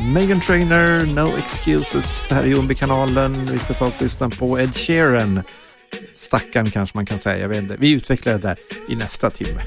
Meghan Trainor, No Excuses. Det här är Jumbi-kanalen. Vi ska ta och lyssna på Ed Sheeran. Stackarn kanske man kan säga. Jag vet inte. Vi utvecklar det där i nästa timme.